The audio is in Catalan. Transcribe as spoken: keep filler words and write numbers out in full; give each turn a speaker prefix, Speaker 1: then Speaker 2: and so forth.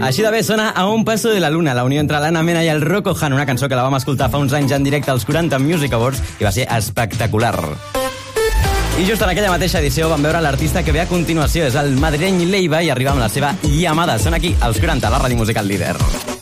Speaker 1: Així de bé sona A un paso de la luna, la unió entre l'Anna Mena i el Rocco Han, una cançó que la vam escoltar fa uns anys en directe als quaranta Music Awards i va ser espectacular. I just en aquella mateixa edició vam veure l'artista que ve a continuació, és el madrileny Leiva, i arriba amb la seva Llamada. Són aquí, als quaranta, la ràdio musical líder.